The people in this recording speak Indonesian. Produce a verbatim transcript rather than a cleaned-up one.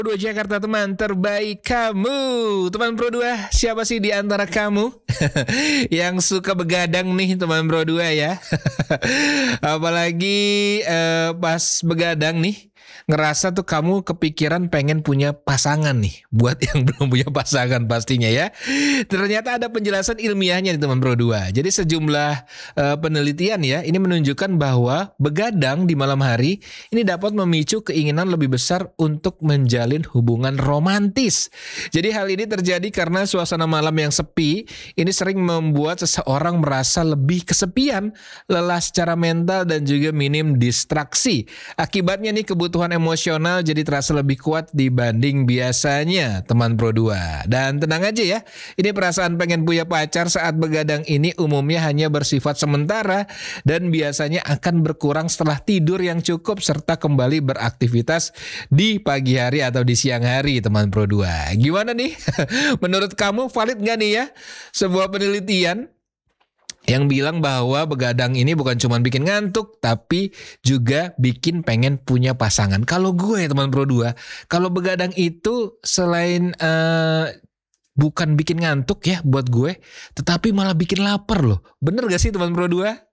Pro dua Jakarta, teman terbaik kamu. Teman Pro dua, siapa sih di antara kamu yang suka begadang nih teman Pro dua ya? Apalagi eh, pas begadang nih, ngerasa tuh kamu kepikiran pengen punya pasangan nih. Buat yang belum punya pasangan pastinya ya. Ternyata ada penjelasan ilmiahnya nih teman Pro dua. Jadi sejumlah eh, penelitian ya, ini menunjukkan bahwa begadang di malam hari ini dapat memicu keinginan lebih besar untuk menjalin hubungan romantis. Jadi hal ini terjadi karena suasana malam yang sepi ini sering membuat seseorang merasa lebih kesepian, lelah secara mental dan juga minim distraksi. Akibatnya nih kebutuhan emosional jadi terasa lebih kuat dibanding biasanya, teman Pro dua. Dan tenang aja ya, ini perasaan pengen punya pacar saat begadang ini umumnya hanya bersifat sementara dan biasanya akan berkurang setelah tidur yang cukup serta kembali beraktivitas di pagi hari atau di siang hari, teman Pro dua. Gimana nih? Menurut kamu valid nggak nih ya sebuah penelitian yang bilang bahwa begadang ini bukan cuma bikin ngantuk, tapi juga bikin pengen punya pasangan? Kalau gue, teman Pro dua, kalau begadang itu selain uh, bukan bikin ngantuk ya buat gue, tetapi malah bikin lapar loh. Bener gak sih teman Pro dua?